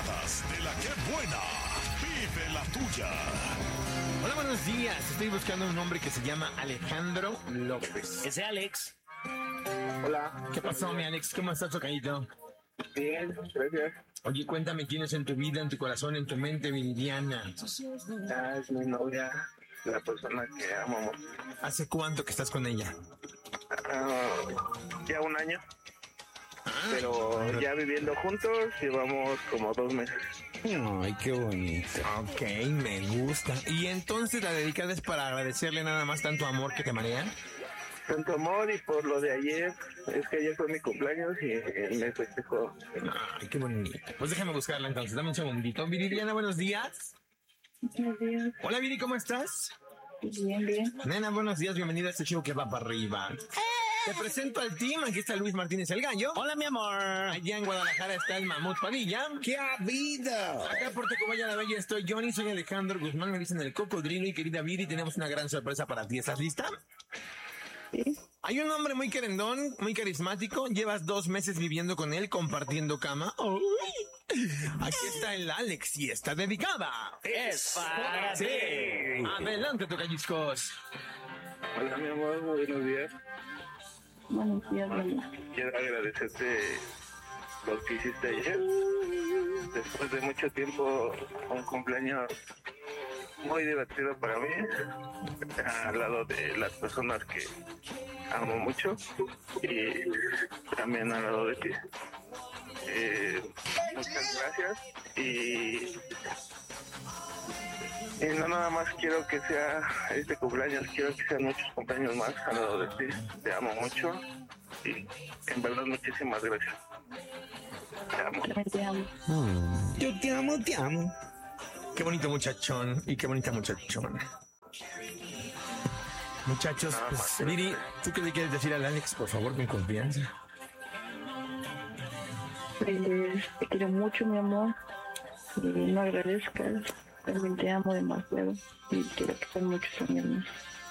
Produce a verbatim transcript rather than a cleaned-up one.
llamadas de la que buena. Vive la tuya. Hola, buenos días. Estoy buscando un hombre que se llama Alejandro López. Ese Alex. Hola. ¿Qué pasó, mi Alex? ¿Cómo estás, tocadito? Bien, gracias. Oye, cuéntame quién es en tu vida, en tu corazón, en tu mente, Viridiana. Ah, es mi novia, la persona que amamos. ¿Hace cuánto que estás con ella? Ah, ya un año, Ah, pero ya viviendo juntos llevamos como dos meses. Ay, qué bonito. Ok, me gusta. ¿Y entonces la dedicada es para agradecerle nada más tanto amor que te marea? Tanto amor y por lo de ayer, es que ayer fue mi cumpleaños y él me festejó. Ay, qué bonito. Pues déjame buscarla entonces, dame un segundito. Viridiana, buenos días. Buenos días. Hola, Viri, ¿cómo estás? Bien, bien. Nena, buenos días, bienvenida a este show que va para arriba. Te presento al team, aquí está Luis Martínez el Gallo. Hola, mi amor. Allá en Guadalajara está el Mamut Padilla. ¡Qué ha habido! Acá por Tecobaya la Bella estoy Johnny, soy Alejandro Guzmán, me dicen el Cocodrilo y querida Viri, tenemos una gran sorpresa para ti. ¿Estás lista? Sí. Hay un hombre muy querendón, muy carismático, llevas dos meses viviendo con él, compartiendo cama. ¡Uy! Aquí está el Alex y está dedicada. ¡Es para Sí. ti! Adelante, tocayiscos. Hola mi amor, buenos días. Buenos días, buenos. Quiero agradecerte lo que hiciste ayer. Después de mucho tiempo, un cumpleaños muy divertido para mí, al lado de las personas que amo mucho y también al lado de ti. Eh, muchas gracias y, y no nada más quiero que sea este cumpleaños, quiero que sean muchos cumpleaños más al lado de ti. Te amo mucho y en verdad muchísimas gracias. Te amo. También te amo. Yo te amo, te amo. Qué bonito muchachón y qué bonita muchachona. Muchachos, pues, Viri, ¿tú qué le quieres decir al Alex, por favor, con confianza? Pues, te quiero mucho, mi amor. Y no agradezcas. También te amo demasiado. Y quiero que sean muchos años más.